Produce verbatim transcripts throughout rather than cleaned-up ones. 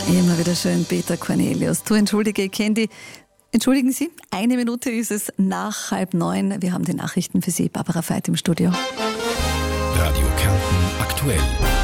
Immer wieder schön, Peter Cornelius. Du, entschuldige, ich kenne die. Entschuldigen Sie, eine Minute ist es nach halb neun. Wir haben die Nachrichten für Sie. Barbara Veit im Studio. Radio Kärnten aktuell.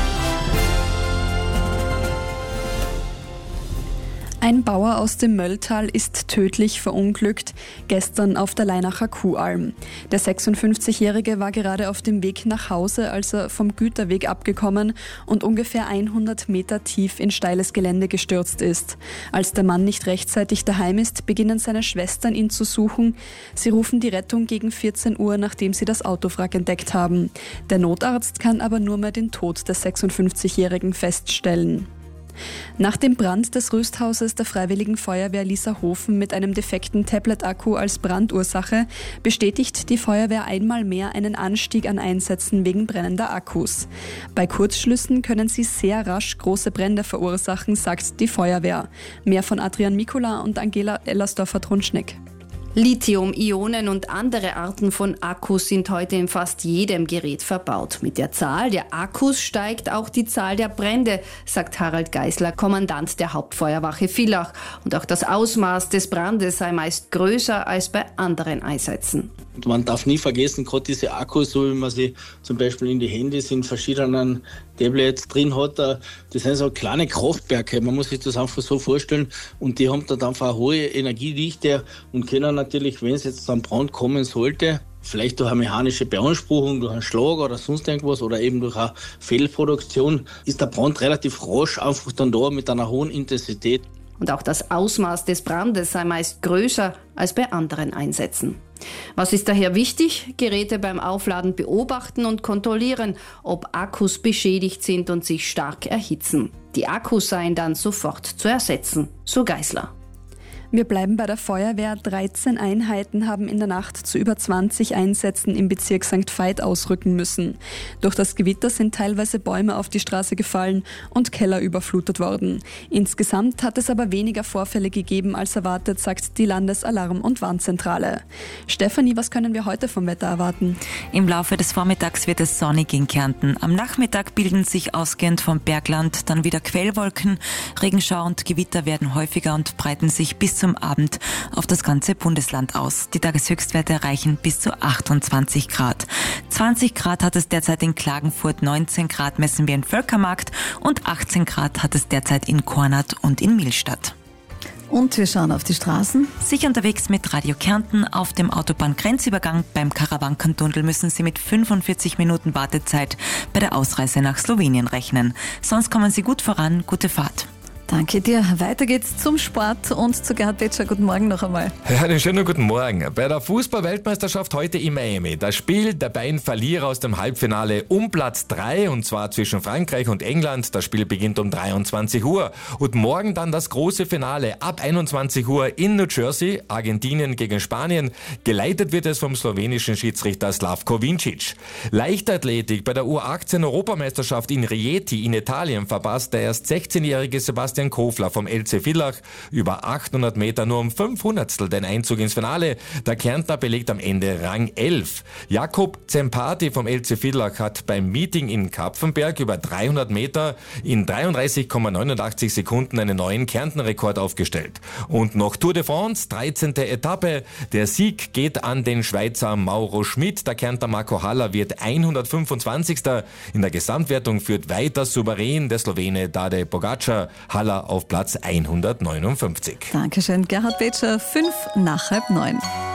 Ein Bauer aus dem Mölltal ist tödlich verunglückt, gestern auf der Leinacher Kuhalm. Der sechsundfünfzigjährige war gerade auf dem Weg nach Hause, als er vom Güterweg abgekommen und ungefähr hundert Meter tief in steiles Gelände gestürzt ist. Als der Mann nicht rechtzeitig daheim ist, beginnen seine Schwestern ihn zu suchen. Sie rufen die Rettung gegen vierzehn Uhr, nachdem sie das Autowrack entdeckt haben. Der Notarzt kann aber nur mehr den Tod des sechsundfünfzigjährigen feststellen. Nach dem Brand des Rüsthauses der Freiwilligen Feuerwehr Lierserhofen mit einem defekten Tablet-Akku als Brandursache bestätigt die Feuerwehr einmal mehr einen Anstieg an Einsätzen wegen brennender Akkus. Bei Kurzschlüssen können sie sehr rasch große Brände verursachen, sagt die Feuerwehr. Mehr von Adrian Mikula und Angela Ellersdorfer-Trunschneck. Lithium-Ionen und andere Arten von Akkus sind heute in fast jedem Gerät verbaut. Mit der Zahl der Akkus steigt auch die Zahl der Brände, sagt Harald Geisler, Kommandant der Hauptfeuerwache Villach. Und auch das Ausmaß des Brandes sei meist größer als bei anderen Einsätzen. Und man darf nie vergessen, gerade diese Akkus, so wie man sie zum Beispiel in die Handys in verschiedenen Tablets drin hat, das sind so kleine Kraftwerke. Man muss sich das einfach so vorstellen. Und die haben dann einfach eine hohe Energiedichte und können natürlich, wenn es jetzt zu einem Brand kommen sollte, vielleicht durch eine mechanische Beanspruchung, durch einen Schlag oder sonst irgendwas oder eben durch eine Fehlproduktion, ist der Brand relativ rasch einfach dann da mit einer hohen Intensität. Und auch das Ausmaß des Brandes sei meist größer als bei anderen Einsätzen. Was ist daher wichtig? Geräte beim Aufladen beobachten und kontrollieren, ob Akkus beschädigt sind und sich stark erhitzen. Die Akkus seien dann sofort zu ersetzen, so Geisler. Wir bleiben bei der Feuerwehr. dreizehn Einheiten haben in der Nacht zu über zwanzig Einsätzen im Bezirk Sankt Veit ausrücken müssen. Durch das Gewitter sind teilweise Bäume auf die Straße gefallen und Keller überflutet worden. Insgesamt hat es aber weniger Vorfälle gegeben als erwartet, sagt die Landesalarm- und Warnzentrale. Stefanie, was können wir heute vom Wetter erwarten? Im Laufe des Vormittags wird es sonnig in Kärnten. Am Nachmittag bilden sich ausgehend vom Bergland dann wieder Quellwolken. Regenschauer und Gewitter werden häufiger und breiten sich bis zum Abend auf das ganze Bundesland aus. Die Tageshöchstwerte erreichen bis zu achtundzwanzig Grad. zwanzig Grad hat es derzeit in Klagenfurt, neunzehn Grad messen wir in Völkermarkt und achtzehn Grad hat es derzeit in Kornat und in Millstatt. Und wir schauen auf die Straßen. Sicher unterwegs mit Radio Kärnten auf dem Autobahngrenzübergang beim Karawankentunnel müssen Sie mit fünfundvierzig Minuten Wartezeit bei der Ausreise nach Slowenien rechnen. Sonst kommen Sie gut voran. Gute Fahrt. Danke dir. Weiter geht's zum Sport und zu Gerhard Betscher. Guten Morgen noch einmal. Ja, einen schönen guten Morgen. Bei der Fußball-Weltmeisterschaft heute in Miami. Das Spiel der beiden Verlierer aus dem Halbfinale um Platz drei, und zwar zwischen Frankreich und England. Das Spiel beginnt um dreiundzwanzig Uhr. Und morgen dann das große Finale ab einundzwanzig Uhr in New Jersey. Argentinien gegen Spanien. Geleitet wird es vom slowenischen Schiedsrichter Slavko Vincic. Leichtathletik bei der U achtzehn Europameisterschaft in Rieti in Italien verpasst der erst sechzehnjährige Sebastian Kofler vom L C Villach über achthundert Meter nur um fünf Hundertstel den Einzug ins Finale. Der Kärntner belegt am Ende Rang elf. Jakob Zempati vom L C Villach hat beim Meeting in Kapfenberg über dreihundert Meter in dreiunddreißig Komma neunundachtzig Sekunden einen neuen Kärntenrekord aufgestellt. Und noch Tour de France, dreizehnte Etappe. Der Sieg geht an den Schweizer Mauro Schmid. Der Kärntner Marco Haller wird hundertfünfundzwanzigster In der Gesamtwertung führt weiter souverän der Slowene Tadej Pogačar. Haller auf Platz hundertneunundfünfzig. Dankeschön, Gerhard Betscher. Fünf nach halb neun.